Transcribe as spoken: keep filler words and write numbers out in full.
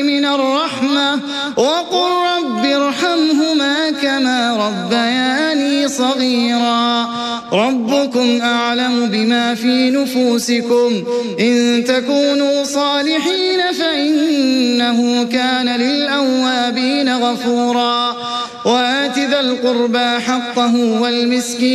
من الرحمة وقل رب ارحمهما كما ربياني صغيرا ربكم أعلم بما في نفوسكم إن تكونوا صالحين فإنه كان للأوابين غفورا وآت ذا القربى حقه والمسكين